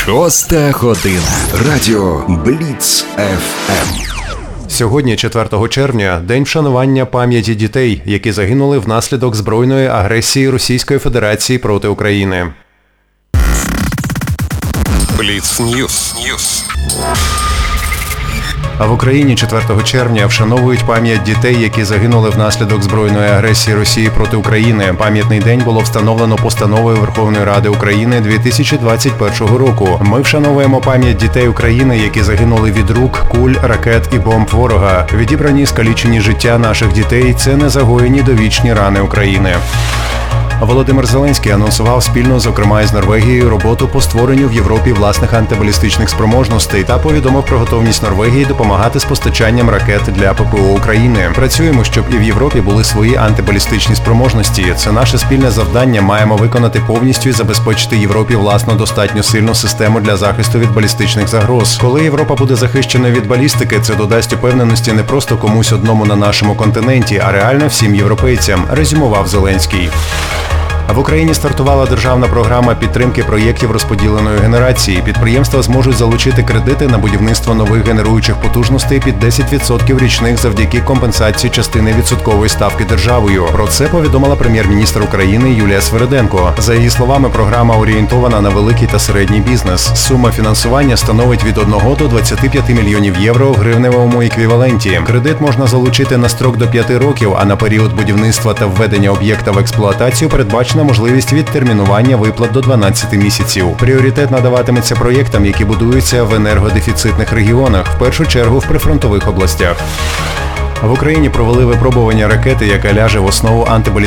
Шоста година. Радіо Бліц ФМ. Сьогодні, 4 червня, день вшанування пам'яті дітей, які загинули внаслідок збройної агресії Російської Федерації проти України. Бліц Ньюс. А в Україні 4 червня вшановують пам'ять дітей, які загинули внаслідок збройної агресії Росії проти України. Пам'ятний день було встановлено постановою Верховної Ради України 2021 року. Ми вшановуємо пам'ять дітей України, які загинули від рук, куль, ракет і бомб ворога. Відібрані скалічені життя наших дітей – це незагоєні довічні рани України. Володимир Зеленський анонсував спільно, зокрема із Норвегією, роботу по створенню в Європі власних антибалістичних спроможностей та повідомив про готовність Норвегії допомагати з постачанням ракет для ППО України. Працюємо, щоб і в Європі були свої антибалістичні спроможності. Це наше спільне завдання, маємо виконати повністю і забезпечити Європі власну достатньо сильну систему для захисту від балістичних загроз. Коли Європа буде захищена від балістики, це додасть упевненості не просто комусь одному на нашому континенті, а реально всім європейцям, резюмував Зеленський. В Україні стартувала державна програма підтримки проєктів розподіленої генерації. Підприємства зможуть залучити кредити на будівництво нових генеруючих потужностей під 10% річних завдяки компенсації частини відсоткової ставки державою. Про це повідомила прем'єр-міністр України Юлія Свериденко. За її словами, програма орієнтована на великий та середній бізнес. Сума фінансування становить від 1 до 25 мільйонів євро в гривневому еквіваленті. Кредит можна залучити на строк до 5 років, а на період будівництва та введення об'єкта в експлуатацію передбачено можливість відтермінування виплат до 12 місяців. Пріоритет надаватиметься проєктам, які будуються в енергодефіцитних регіонах, в першу чергу в прифронтових областях. В Україні провели випробування ракети, яка ляже в основу антибалістичних